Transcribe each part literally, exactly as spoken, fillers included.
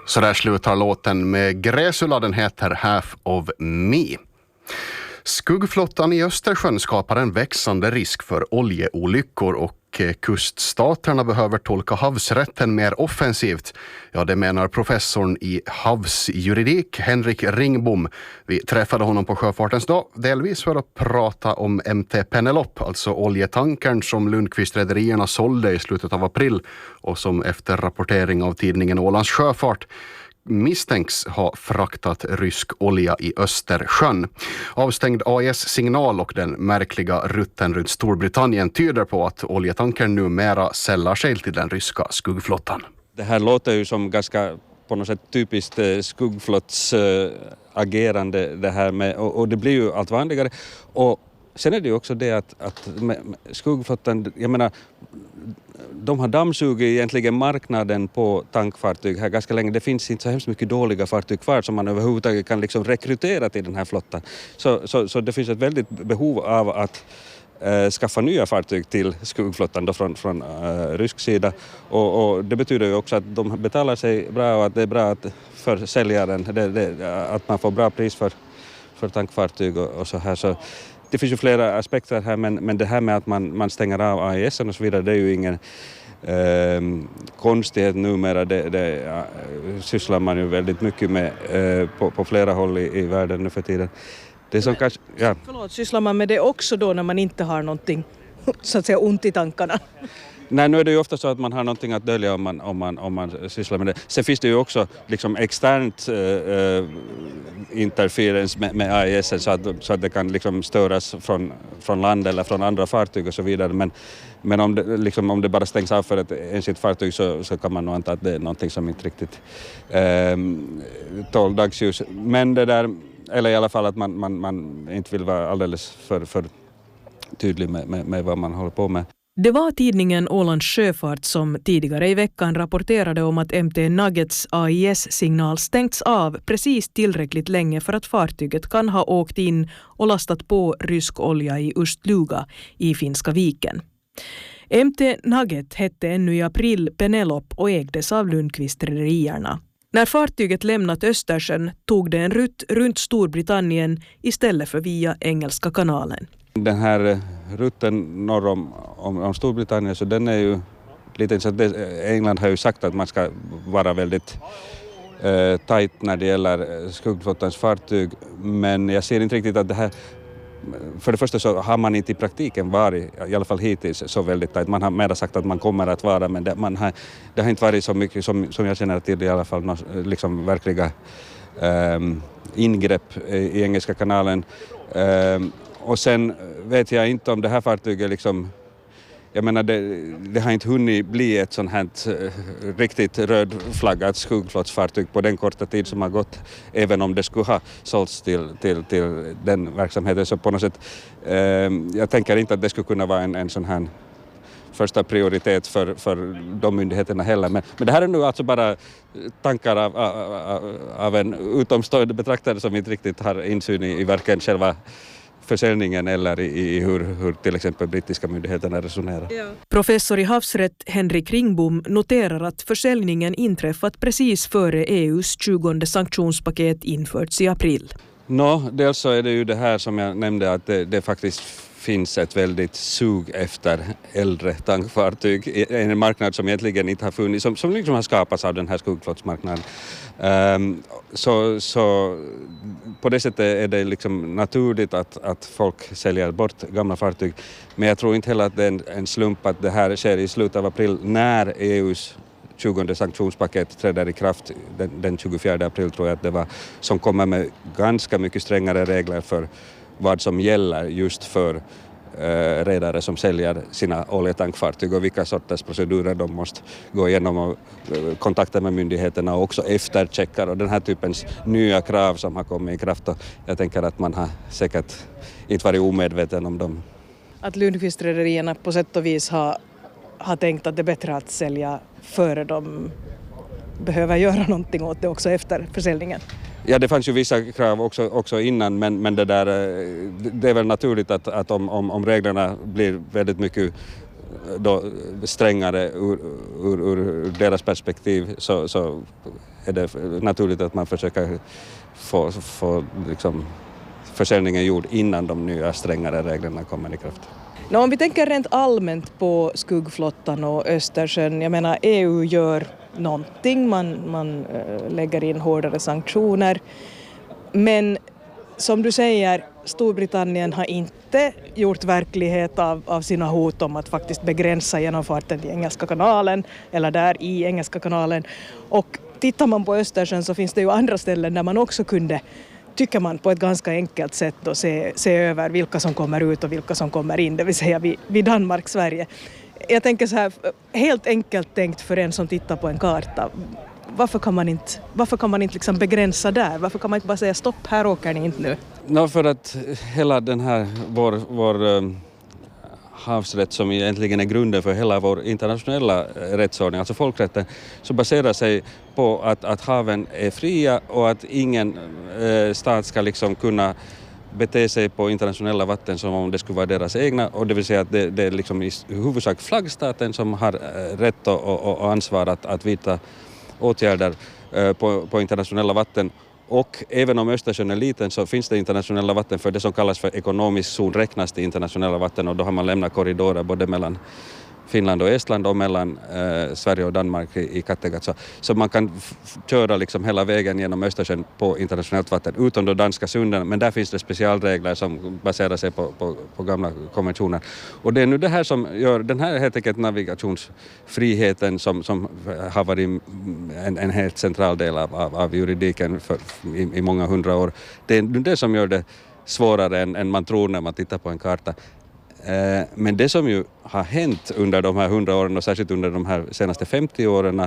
Så där slutar låten med Gräsula, den heter Half of Me. Skuggflottan i Östersjön skapar en växande risk för oljeolyckor och kuststaterna behöver tolka havsrätten mer offensivt. Ja, det menar professorn i havsjuridik Henrik Ringbom. Vi träffade honom på Sjöfartens dag, delvis för att prata om M T Penelope, alltså oljetankern som Lundqvist-rederierna sålde i slutet av april och som efter rapportering av tidningen Ålands Sjöfart misstänks ha fraktat rysk olja i Östersjön. Avstängd A I S-signal och den märkliga rutten runt Storbritannien tyder på att oljetankern numera sällar sig till den ryska skuggflottan. Det här låter ju som ganska på något sätt typiskt skuggflotts äh, agerande det här med, och, och det blir ju allt vanligare. Och sen är det ju också det att, att med, med skuggflottan, jag menar, de har dammsugit egentligen marknaden på tankfartyg här ganska länge. Det finns inte så hemskt mycket dåliga fartyg kvar som man överhuvudtaget kan liksom rekrytera till den här flottan. Så, så, så det finns ett väldigt behov av att äh, skaffa nya fartyg till skuggflottan då från, från äh, rysk sida. Och, och det betyder ju också att de betalar sig bra och att det är bra att för säljaren, det, det, att man får bra pris för, för tankfartyg och, och så här. Så det finns ju flera aspekter här, men, men det här med att man, man stänger av A I S och så vidare, det är ju ingen eh, konstighet numera. Det, det äh, sysslar man ju väldigt mycket med eh, på, på flera håll i, i världen nu för tiden. Det som kanske, ja. Förlåt, sysslar man med det också då när man inte har någonting så att säga ont i tankarna? Nej, nu är det ju ofta så att man har någonting att dölja om man, om man, om man sysslar med det. Sen finns det ju också liksom externt äh, interferens med, med A I S så att, så att det kan liksom störas från, från land eller från andra fartyg och så vidare. Men, men om, det, liksom, om det bara stängs av för ett enskilt fartyg så, så kan man nog anta att det är någonting som inte riktigt äh, tål dagsljus. Men det där, eller i alla fall att man, man, man inte vill vara alldeles för, för tydlig med, med, med vad man håller på med. Det var tidningen Ålands Sjöfart som tidigare i veckan rapporterade om att M T Nuggets A I S-signal stängts av precis tillräckligt länge för att fartyget kan ha åkt in och lastat på rysk olja i Ust-Luga i Finska viken. M T Nugget hette ännu i april Penelope och ägdes av Lundqvist-rederierna. När fartyget lämnat Östersjön tog det en rutt runt Storbritannien istället för via Engelska kanalen. Den här rutten norr om, om, om Storbritannien, så den är ju lite så att det, England har ju sagt att man ska vara väldigt eh, tajt när det gäller skuggflottans fartyg, men jag ser inte riktigt att det här, för det första så har man inte i praktiken varit, i alla fall hittills, så väldigt tajt. Man har mer sagt att man kommer att vara, men det, man har, det har inte varit så mycket som, som jag känner till i alla fall, liksom verkliga eh, ingrepp i, i Engelska kanalen. Eh, Och sen vet jag inte om det här fartyget liksom, jag menar det, det har inte hunnit bli ett sånt här uh, riktigt rödflaggat skuggflottsfartyg på den korta tid som har gått, även om det skulle ha sålts till, till, till den verksamheten. Så på något sätt, uh, jag tänker inte att det skulle kunna vara en, en sån här första prioritet för, för de myndigheterna heller. Men, men det här är nu alltså bara tankar av, av, av en utomstående betraktare som inte riktigt har insyn i, i varken själva försäljningen eller i, i hur, hur till exempel brittiska myndigheterna resonerar. Ja. Professor i havsrätt Henrik Ringbom noterar att försäljningen inträffat precis före E U:s tjugonde sanktionspaket införts i april. Nå, dels så är det ju det här som jag nämnde, att det, det faktiskt finns ett väldigt sug efter äldre tankfartyg. En marknad som egentligen inte har funnits, som, som liksom har skapats av den här skuggflottsmarknaden. Um, så, så på det sättet är det liksom naturligt att, att folk säljer bort gamla fartyg. Men jag tror inte heller att det är en, en slump att det här sker i slutet av april när E U:s tjugonde sanktionspaket träder i kraft den, den tjugofjärde april, tror jag att det var, som kommer med ganska mycket strängare regler för vad som gäller just för eh, redare som säljer sina oljetankfartyg och vilka sorters procedurer de måste gå igenom och eh, kontakta med myndigheterna och också eftercheckar och den här typens nya krav som har kommit i kraft. Och jag tänker att man har säkert inte varit omedveten om dem. Att Lundqvist-rederierna på sätt och vis har, har tänkt att det är bättre att sälja före de behöver göra någonting åt det också efter försäljningen. Ja, det fanns ju vissa krav också, också innan, men, men det, där, det är väl naturligt att, att om, om, om reglerna blir väldigt mycket då strängare ur, ur, ur deras perspektiv, så, så är det naturligt att man försöker få, få liksom, försäljningen gjord innan de nya strängare reglerna kommer i kraft. Nå, om vi tänker rent allmänt på skuggflottan och Östersjön, jag menar E U gör någonting, man, man äh, lägger in hårdare sanktioner, men som du säger, Storbritannien har inte gjort verklighet av, av sina hot om att faktiskt begränsa genomfarten i Engelska kanalen eller där i Engelska kanalen. Och tittar man på Östersjön så finns det ju andra ställen där man också kunde, tycker man, på ett ganska enkelt sätt då se, se över vilka som kommer ut och vilka som kommer in, det vill säga vid, vid Danmark, Sverige. Jag tänker så här, helt enkelt tänkt för en som tittar på en karta. Varför kan man inte, varför kan man inte liksom begränsa där? Varför kan man inte bara säga stopp, här åker ni inte nu? No, för att hela den här vår, vår um, havsrätt som egentligen är grunden för hela vår internationella rättsordning, alltså folkrätten, så baserar sig på att, att haven är fria och att ingen eh, stat ska liksom kunna bete sig på internationella vatten som om det skulle vara deras egna, och det vill säga att det, det är liksom i huvudsak flaggstaten som har rätt och, och, och ansvar att, att vidta åtgärder eh, på, på internationella vatten. Och även om Östersjön är liten så finns det internationella vatten för det som kallas för ekonomisk zon räknas till internationella vatten, och då har man lämnat korridorer både mellan Finland och Estland och mellan eh, Sverige och Danmark i, i Kattegatt. Så, så man kan f- köra liksom hela vägen genom Östersjön på internationellt vatten utom de danska sunden, men där finns det specialregler som baserar sig på, på, på gamla konventioner. Och det är nu det här som gör den här helt enkelt navigationsfriheten som, som har varit en, en helt central del av, av, av juridiken för, i, i många hundra år. Det är nu det som gör det svårare än, än man tror när man tittar på en karta. Men det som ju har hänt under de här hundra åren och särskilt under de här senaste femtio åren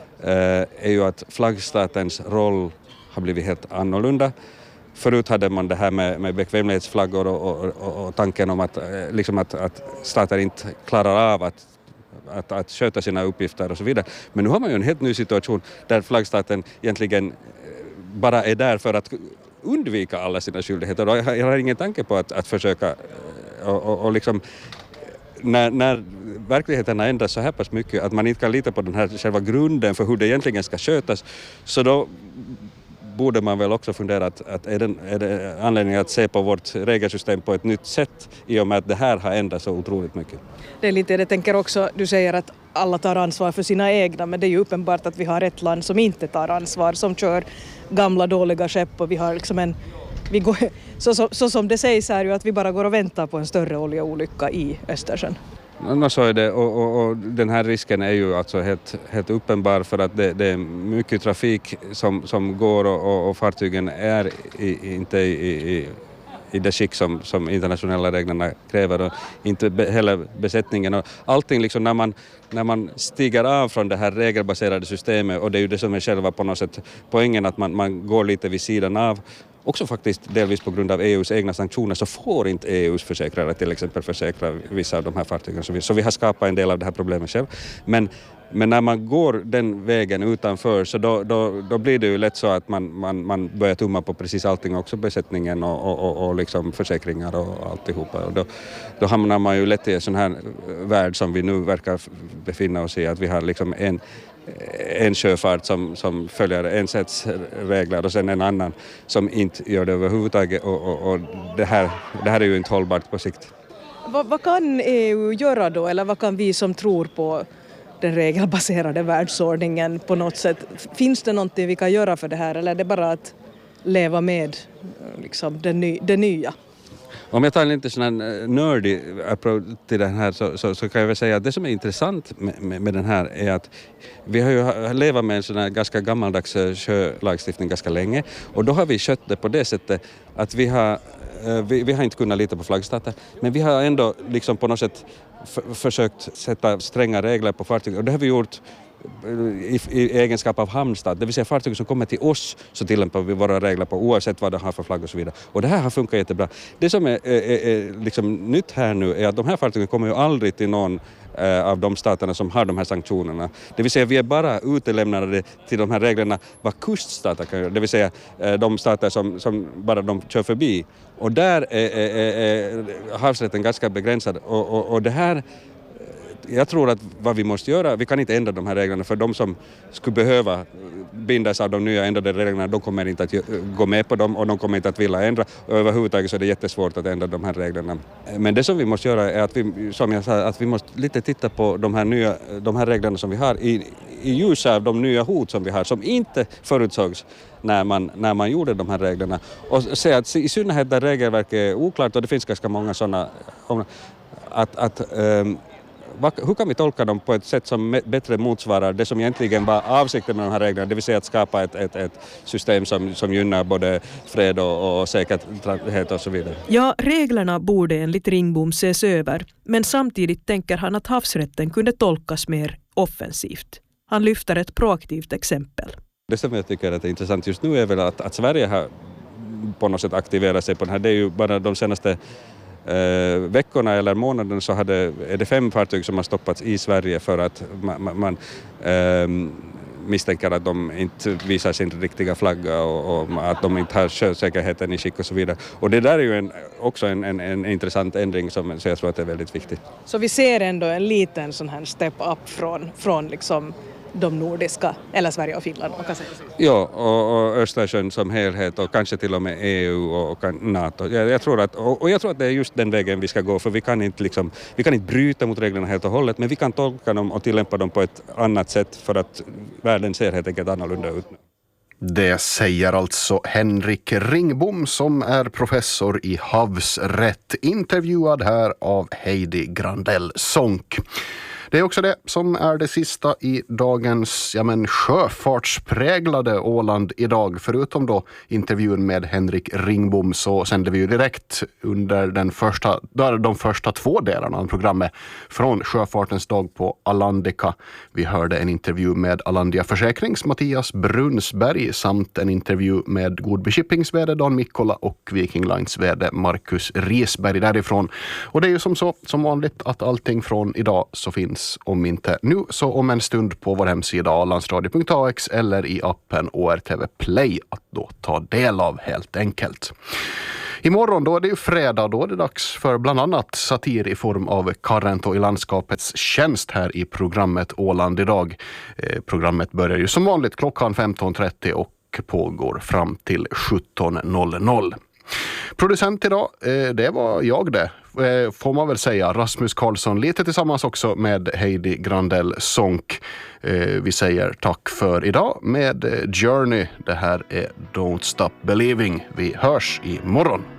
är ju att flaggstatens roll har blivit helt annorlunda. Förut hade man det här med, med bekvämlighetsflaggor och, och, och, och tanken om att, liksom att, att stater inte klarar av att, att, att sköta sina uppgifter och så vidare. Men nu har man ju en helt ny situation där flaggstaten egentligen bara är där för att undvika alla sina skyldigheter. Och jag har ingen tanke på att, att försöka och, och, och liksom när, när verkligheten har ändrats så här pass mycket att man inte kan lita på den här själva grunden för hur det egentligen ska skötas, så då borde man väl också fundera att, att är, det, är det anledning att se på vårt regelsystem på ett nytt sätt i och med att det här har ändrats så otroligt mycket. Det är lite, det tänker också, du säger att alla tar ansvar för sina egna, men det är ju uppenbart att vi har ett land som inte tar ansvar, som kör gamla dåliga skepp, och vi har liksom en, vi går, så, så, så som det sägs är ju att vi bara går och väntar på en större oljeolycka i Östersjön. No, så är det, och, och, och den här risken är ju alltså helt, helt uppenbar för att det, det är mycket trafik som, som går och, och, och fartygen är i, inte i, i, i det skick som, som internationella reglerna kräver, och inte be, heller besättningen. Och allting liksom när man, när man stiger av från det här regelbaserade systemet, och det är ju det som är själva på något sätt poängen, att man, man går lite vid sidan av, också faktiskt delvis på grund av E U:s egna sanktioner, så får inte E U:s försäkrare till exempel försäkra vissa av de här fartygen. Så vi, så vi har skapat en del av det här problemet själv. Men, men när man går den vägen utanför, så då, då, då blir det ju lätt så att man, man, man börjar tumma på precis allting, också besättningen och, och, och, och liksom försäkringar och alltihopa. Och då, då hamnar man ju lätt i en sån här värld som vi nu verkar befinna oss i, att vi har liksom en en sjöfart som, som följer en sätts regler och sen en annan som inte gör det överhuvudtaget, och, och, och det, här, det här är ju inte hållbart på sikt. Vad, vad kan E U göra då, eller vad kan vi som tror på den regelbaserade världsordningen på något sätt? Finns det någonting vi kan göra för det här, eller är det bara att leva med liksom, det, ny, det nya? Om jag tar en lite sån här nördig approach till den här, så, så, så kan jag väl säga att det som är intressant med, med, med den här är att vi har ju levat med en sån här ganska gammaldags sjölagstiftning ganska länge, och då har vi skött det på det sättet att vi har, vi, vi har inte kunnat lita på flaggstater, men vi har ändå liksom på något sätt f- försökt sätta stränga regler på fartyg, och det har vi gjort I, i egenskap av hamnstad, det vill säga fartyg som kommer till oss, så tillämpar vi våra regler på oavsett vad de har för flagg och så vidare. Och det här har funkat jättebra. Det som är, är, är liksom nytt här nu är att de här fartygen kommer ju aldrig till någon eh, av de staterna som har de här sanktionerna. Det vill säga vi är bara utelämnade till de här reglerna vad kuststater kan göra, det vill säga eh, de stater som, som bara de kör förbi. Och där är, är, är, är havsrätten ganska begränsad, och, och, och det här jag tror att vad vi måste göra, vi kan inte ändra de här reglerna, för de som skulle behöva bindas av de nya ändrade reglerna, de kommer inte att gå med på dem och de kommer inte att vilja ändra. Och överhuvudtaget så är det jättesvårt att ändra de här reglerna. Men det som vi måste göra är att vi, som jag sa, att vi måste lite titta på de här, nya, de här reglerna som vi har i, i ljus av de nya hot som vi har, som inte förutsågs när man, när man gjorde de här reglerna. Och se att i synnerhet där regelverket är oklart, och det finns ganska många sådana, att, att um, hur kan vi tolka dem på ett sätt som bättre motsvarar det som egentligen var avsikten med de här reglerna, det vill säga att skapa ett, ett, ett system som, som gynnar både fred och, och säkerhet och så vidare. Ja, reglerna borde enligt Ringbom ses över, men samtidigt tänker han att havsrätten kunde tolkas mer offensivt. Han lyfter ett proaktivt exempel. Det som jag tycker är intressant just nu är väl att, att Sverige har på något sätt aktiverat sig på den här. Det är ju bara de senaste eh, veckorna eller månaden så hade, är det fem fartyg som har stoppats i Sverige för att man, man eh, misstänker att de inte visar sin riktiga flagga och, och att de inte har sjösäkerheten i skick och så vidare. Och det där är ju en, också en, en, en intressant ändring som så jag tror att det är väldigt viktigt. Så vi ser ändå en liten sån här step up från, från liksom de nordiska, eller Sverige och Finland. Man kan säga. Ja, och, och Östersjön som helhet och kanske till och med E U och, och NATO. Jag, jag tror att, och, och jag tror att det är just den vägen vi ska gå, för vi kan inte, liksom, vi kan inte bryta mot reglerna helt och hållet, men vi kan tolka dem och tillämpa dem på ett annat sätt för att världen ser helt enkelt annorlunda ut. Det säger alltså Henrik Ringbom som är professor i havsrätt, intervjuad här av Heidi Grandell Sonck. Det är också det som är det sista i dagens ja men, sjöfartspräglade Åland idag. Förutom då intervjun med Henrik Ringbom så sänder vi ju direkt under den första, de första två delarna av programmet från Sjöfartens dag på Alandica. Vi hörde en intervju med Alandia Försäkrings Mattias Brunsberg samt en intervju med Godby Shippings vd Dan Mikkola och Viking Lines vd Marcus Risberg därifrån. Och det är ju som så, som vanligt att allting från idag så finns om inte nu så om en stund på vår hemsida ålandsradio punkt a x eller i appen O R T V Play att då ta del av helt enkelt. Imorgon då är det ju fredag, då är det dags för bland annat satir i form av Karento i landskapets tjänst här i programmet Åland idag. Eh, programmet börjar ju som vanligt klockan femton trettio och pågår fram till sjutton noll noll. Producent idag, eh, det var jag det. Får man väl säga, Rasmus Karlsson lite tillsammans också med Heidi Grandell Sonck. Vi säger tack för idag med Journey. Det här är Don't Stop Believing. Vi hörs imorgon.